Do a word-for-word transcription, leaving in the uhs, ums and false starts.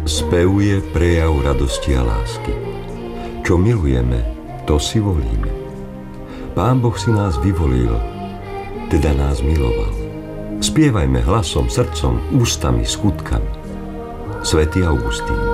Spev je prejav radosti a lásky. Čo milujeme, to si volíme. Pán Boh si nás vyvolil, teda nás miloval. Spievajme hlasom, srdcom, ústami, skutkami. Svätý Augustín.